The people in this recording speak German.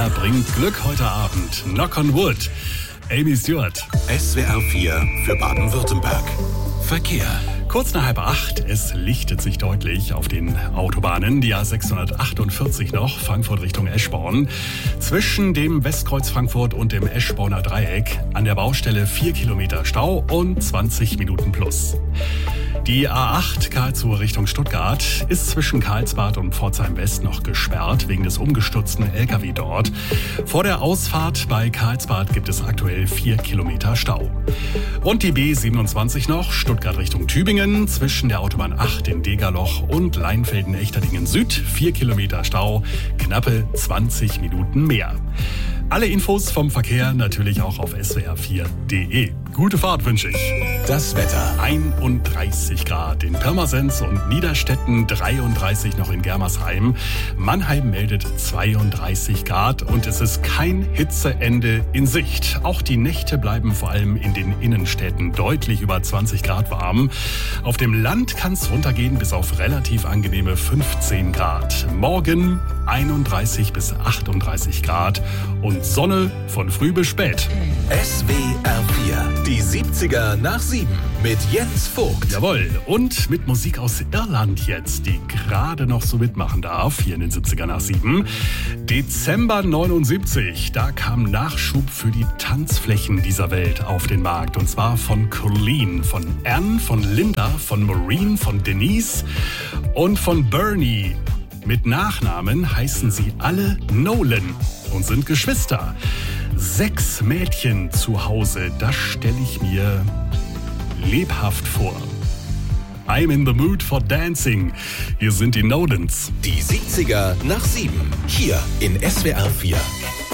Wer bringt Glück heute Abend? Knock on Wood. Amy Stewart. SWR 4 für Baden-Württemberg. Verkehr. Kurz nach 7:30, es lichtet sich deutlich auf den Autobahnen. Die A648 noch, Frankfurt Richtung Eschborn. Zwischen dem Westkreuz Frankfurt und dem Eschborner Dreieck an der Baustelle 4 Kilometer Stau und 20 Minuten plus. Die A8 Karlsruhe Richtung Stuttgart ist zwischen Karlsbad und Pforzheim West noch gesperrt wegen des umgestürzten LKW dort. Vor der Ausfahrt bei Karlsbad gibt es aktuell 4 Kilometer Stau. Und die B27 noch, Stuttgart Richtung Tübingen, zwischen der Autobahn 8 in Degerloch und Leinfelden-Echterdingen Süd, 4 Kilometer Stau, knappe 20 Minuten mehr. Alle Infos vom Verkehr natürlich auch auf swr4.de. Gute Fahrt wünsche ich. Das Wetter. 31 Grad in Pirmasens und Niederstetten, 33 noch in Germersheim. Mannheim meldet 32 Grad und es ist kein Hitzeende in Sicht. Auch die Nächte bleiben vor allem in den Innenstädten deutlich über 20 Grad warm. Auf dem Land kann es runtergehen bis auf relativ angenehme 15 Grad. Morgen 31 bis 38 Grad und Sonne von früh bis spät. SWR 4, die 70er nach 7 mit Jens Vogt. Jawohl, und mit Musik aus Irland jetzt, die gerade noch so mitmachen darf, hier in den 70er nach 7. Dezember 79, da kam Nachschub für die Tanzflächen dieser Welt auf den Markt. Und zwar von Colleen, von Anne, von Linda, von Maureen, von Denise und von Bernie. Mit Nachnamen heißen sie alle Nolan und sind Geschwister. 6 Mädchen zu Hause, das stelle ich mir lebhaft vor. I'm in the mood for dancing. Hier sind die Nolans. Die 70er nach 7, hier in SWR 4.